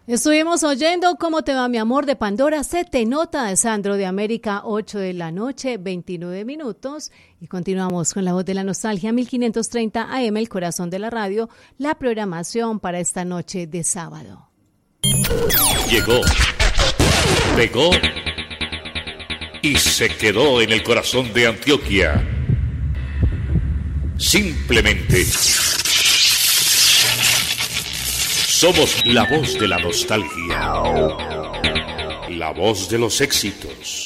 Estuvimos oyendo Cómo te va mi amor de Pandora, Se te nota de Sandro de América, 8 de la noche, 29 minutos. Y continuamos con La Voz de la Nostalgia, 1530 AM, el corazón de la radio, la programación para esta noche de sábado. Llegó, pegó y se quedó en el corazón de Antioquia. Simplemente somos la voz de la nostalgia, la voz de los éxitos.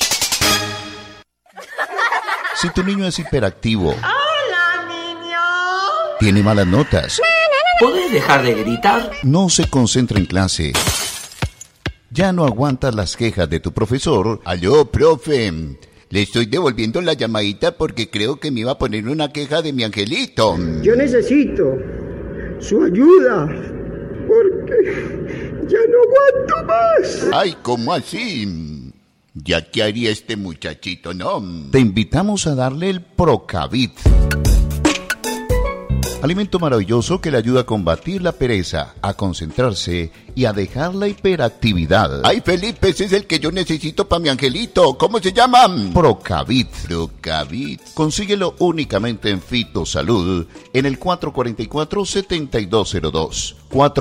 Si tu niño es hiperactivo, ¡Hola, niño! tiene malas notas, ¿Podés dejar de gritar? no se concentra en clase, ya no aguantas las quejas de tu profesor. Aló, profe. Le estoy devolviendo la llamadita porque creo que me iba a poner una queja de mi angelito. Yo necesito su ayuda porque ya no aguanto más. Ay, ¿cómo así? ¿Ya qué haría este muchachito, no? Te invitamos a darle el Procavit, alimento maravilloso que le ayuda a combatir la pereza, a concentrarse y a dejar la hiperactividad. Ay, Felipe, ese es el que yo necesito para mi angelito. ¿Cómo se llama? Procavit. Procavit. Consíguelo únicamente en Fitosalud, en el 444-7202,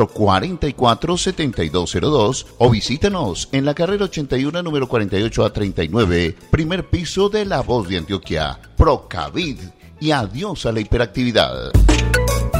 444-7202, o visítanos en la carrera 81, número 48A39, primer piso de La Voz de Antioquia. Procavit, y adiós a la hiperactividad.